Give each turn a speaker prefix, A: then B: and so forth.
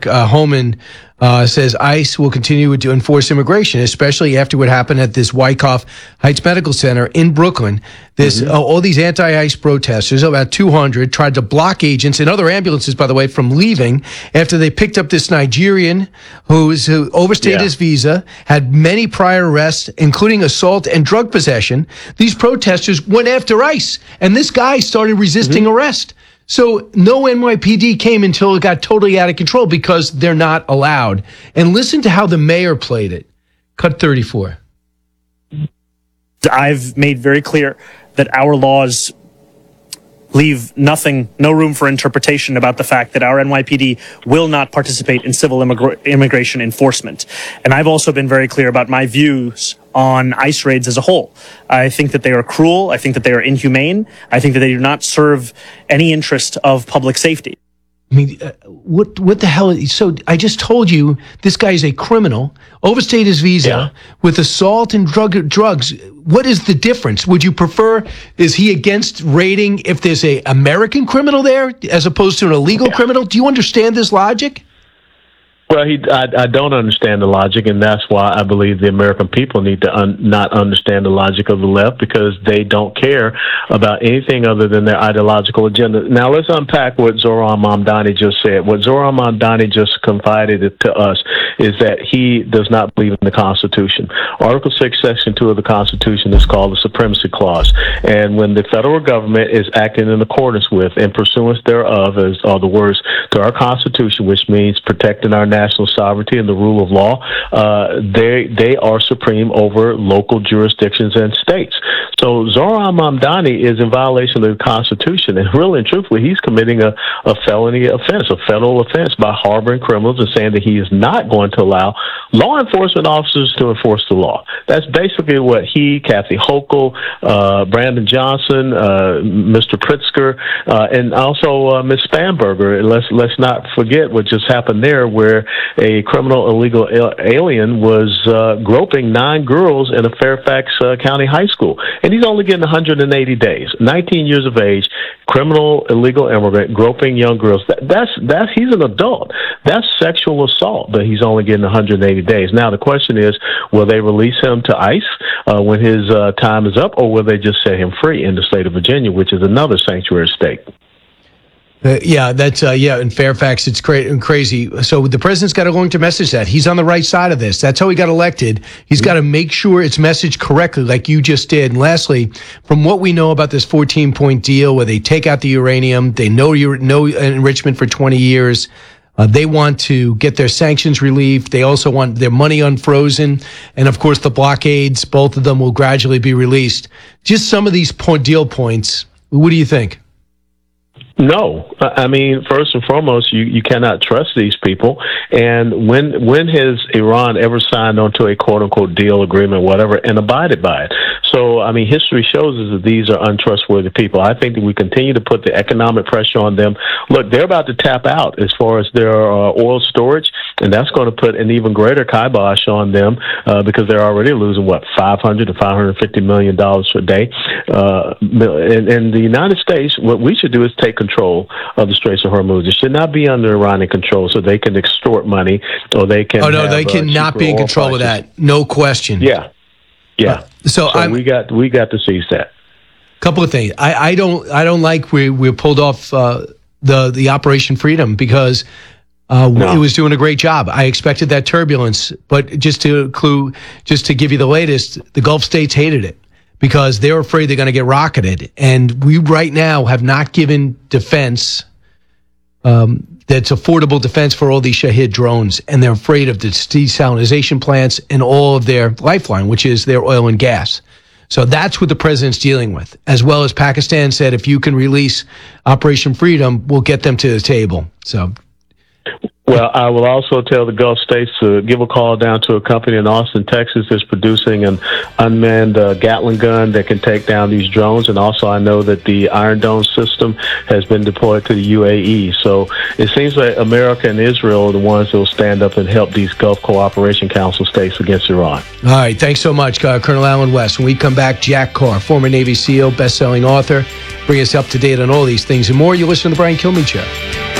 A: Mark Homan says ICE will continue to enforce immigration, especially after what happened at this Wyckoff Heights Medical Center in Brooklyn. This all these anti-ICE protesters, about 200, tried to block agents and other ambulances, by the way, from leaving after they picked up this Nigerian who overstayed his visa, had many prior arrests, including assault and drug possession. These protesters went after ICE, and this guy started resisting arrest. So no NYPD came until it got totally out of control because they're not allowed. And listen to how the mayor played it. Cut 34.
B: I've made very clear that our laws leave no room for interpretation about the fact that our NYPD will not participate in civil immigration enforcement. And I've also been very clear about my views on ICE raids as a whole. I think that they are cruel. I think that they are inhumane. I think that they do not serve any interest of public safety.
A: I mean, what the hell? So I just told you this guy is a criminal, overstayed his visa with assault and drugs. What is the difference? Would you prefer, is he against raiding if there's a American criminal there as opposed to an illegal criminal? Do you understand this logic?
C: Well, I don't understand the logic, and that's why I believe the American people need to not understand the logic of the left, because they don't care about anything other than their ideological agenda. Now, let's unpack what Zohran Mamdani just said. What Zohran Mamdani just confided to us is that he does not believe in the Constitution. Article 6, Section 2 of the Constitution is called the Supremacy Clause, and when the federal government is acting in accordance with and pursuance thereof, as are the words to our Constitution, which means protecting our national sovereignty and the rule of law, they are supreme over local jurisdictions and states. So Zohran Mamdani is in violation of the Constitution, and really and truthfully, he's committing a felony offense, a federal offense, by harboring criminals and saying that he is not going to allow law enforcement officers to enforce the law. That's basically what he, Kathy Hochul, Brandon Johnson, Mr. Pritzker, and also Ms. Spanberger. Let's not forget what just happened there, where a criminal illegal alien was groping 9 girls in a Fairfax County high school, and he's only getting 180 days. 19 years of age, criminal illegal immigrant groping young girls. That's he's an adult. That's sexual assault, but he's only getting 180 days. Now the question is, will they release him to ICE when his time is up, or will they just set him free in the state of Virginia, which is another sanctuary state?
A: In Fairfax, it's crazy. So the president's got to learn to message that. He's on the right side of this. That's how he got elected. He's got to make sure it's messaged correctly, like you just did. And lastly, from what we know about this 14-point deal where they take out the uranium, they know no enrichment for 20 years, they want to get their sanctions relieved. They also want their money unfrozen. And, of course, the blockades, both of them will gradually be released. Just some of these deal points. What do you think?
C: No, I mean, first and foremost, you cannot trust these people. And when has Iran ever signed onto a quote unquote deal, agreement, whatever, and abided by it? So, I mean, history shows us that these are untrustworthy people. I think that we continue to put the economic pressure on them. Look, they're about to tap out as far as their oil storage, and that's going to put an even greater kibosh on them because they're already losing, $500 to $550 million a day. In the United States, what we should do is take control of the Straits of Hormuz. It should not be under Iranian control, so they can extort money, or they can.
A: Oh no, they cannot be in control of that. No question.
C: Yeah. So we got to seize that.
A: Couple of things. I don't like we pulled off the Operation Freedom because it was doing a great job. I expected that turbulence, but just to give you the latest, the Gulf states hated it, because they're afraid they're going to get rocketed. And we right now have not given defense that's affordable defense for all these Shahed drones. And they're afraid of the desalination plants and all of their lifeline, which is their oil and gas. So that's what the president's dealing with, as well as Pakistan said, if you can release Operation Freedom, we'll get them to the table. So.
C: Well, I will also tell the Gulf states to give a call down to a company in Austin, Texas that's producing an unmanned Gatling gun that can take down these drones. And also I know that the Iron Dome system has been deployed to the UAE. So it seems like America and Israel are the ones that will stand up and help these Gulf Cooperation Council states against Iran.
A: All right. Thanks so much, Colonel Allen West. When we come back, Jack Carr, former Navy SEAL, best-selling author, bring us up to date on all these things and more. You listen to the Brian Kilmeade Show.